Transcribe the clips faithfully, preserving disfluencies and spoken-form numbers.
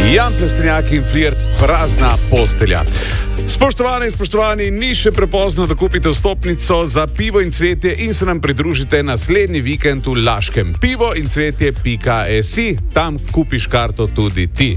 Jan Plestenjak in Flirt, prazna postelja. Spoštovane in spoštovani, ni še prepozno, da kupite vstopnico za Pivo in cvetje in se nam pridružite naslednji vikend v Laškem. pivo in cvetje pika si, tam kupiš karto tudi ti.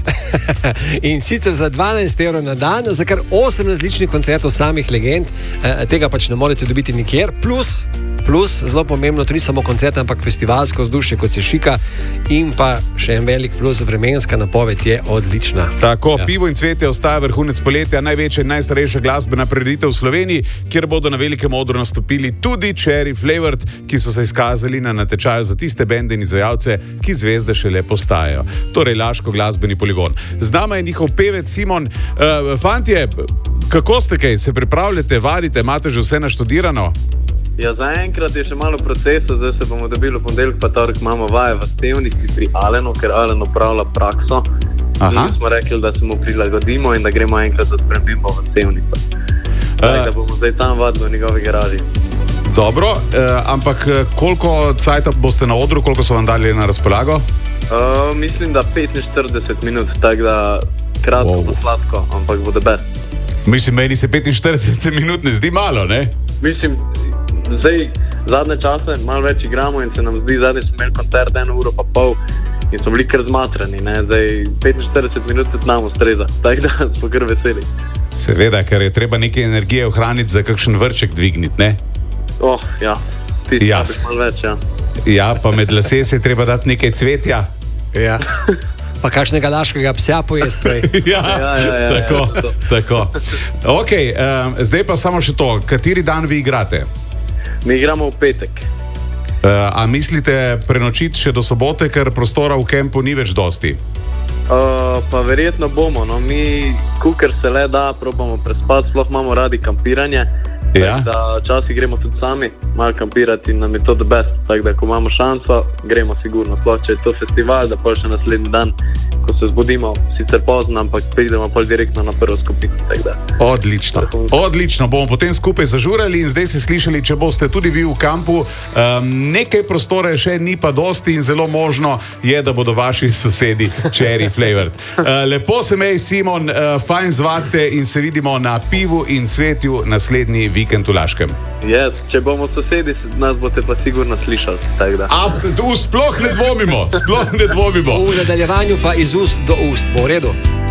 In sicer za dvanajst evrov na dan, za kar osem različnih koncertov samih legend, e, tega pač ne morete dobiti nikjer, plus, plus, zelo pomembno, to ni samo koncert, ampak festivalsko vzdušje, kot se šika, in pa še en velik plus, vremenska napoved je odlična. Tako, ja. Pivo in cvetje ostaja vrhunec poletja, največja in najstarejša glasbena prireditev v Sloveniji, kjer bodo na velikem odru nastopili tudi Cherry Flavored, ki so se izkazali na natečaju za tiste bende in izvajalce, ki zvezde šele postajajo. Torej, Laško glasbeni poligon. Z nama je njihov pevec Simon. Uh, fantje, kako ste kaj? Se pripravljate, vadite, imate že vse naštudirano? Ja, zaenkrat je še malo procesa, zdaj se bomo dobili v ponedeljek, pa torek imamo vaje v Sevnici pri Alenu, ker Alen opravlja prakso. Mi smo rekli, da se mu prilagodimo in da gremo enkrat za spremembo v Sevnico. Zdaj, da bomo zdaj tam vadili v njegovi garaži. Dobro, eh, ampak koliko cajta boste na odru, koliko so vam dali na razpolago? Uh, mislim, da petinštirideset minut, tako da kratko wow. Pa sladko, ampak bo the best. Mislim, meni se petinštirideset minut ne zdi malo, ne? Mislim, zdaj zadnje čase malo več igramo in se nam zdi, zadnji smo imeli koncert eno uro pa pol in smo bili kar zmatrani, ne? Zdaj petinštirideset minut se nam ustreza, tako da smo kar veseli. Seveda, ker je treba neke energije ohraniti za kakšen vrček dvigniti, ne? Oh, ja, ti ja. Stabiš malo več, ja. Ja, pa med lase se je treba dati nekaj cvetja. Ja. Pa kakšnega laškega psa pojesti prej. ja, ja, ja, ja, tako, ja, tako. Ok, um, zdaj pa samo še to. Kateri dan vi igrate? Mi igramo v petek. Uh, a mislite prenočiti še do sobote, ker prostora v kempu ni več dosti? Uh, pa verjetno bomo, no, mi kukar se le da, probamo prespati, sploh imamo radi kampiranje. Ja. Da včasih gremo tudi sami malo kampirati in nam je to the best. Tako da, ko imamo šanso, gremo sigurno. Sploh, če je to festival, da pol še naslednji dan, ko se zbudimo, sicer pozno, ampak pridemo pol direktno na prvo skupino. Odlično. Odlično. Bomo potem skupaj zažurali in zdaj se slišali, če boste tudi vi v kampu. Um, nekaj prostora še ni pa dosti in zelo možno je, da bodo vaši sosedi Cherry Flavored. Uh, lepo se mej, Simon, uh, fajn zvate in se vidimo na Pivu in cvetju naslednji vikend v Laškem. Yes, če bomo sosedi, nas boste pa sigurno slišali. Absolutno, sploh ne dvomimo, sploh ne dvomimo. V nadaljevanju pa iz ust do ust, bo v redu?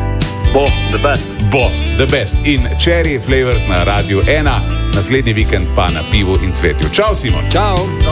Bo, the best. Bo, the best. In Cherry Flavored na Radiu ena, naslednji vikend pa na Pivu in cvetju. Čau, Simon. Čau.